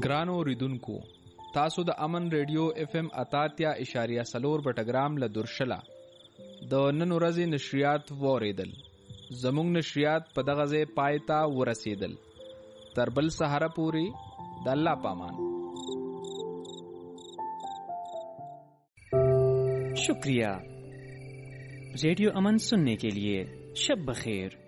ګرانو اوریدونکو، تاسو د امن ریډیو FM 88.4 بټګرام له درشله د نن ورځې نشریات وریدل. زموږ نشریات په دغه ځای پای ته ورسېدل. تر بل سهار پورې د الله پامان. शुक्रिया। रेडियो अमन सुनने के लिए शब बखेर।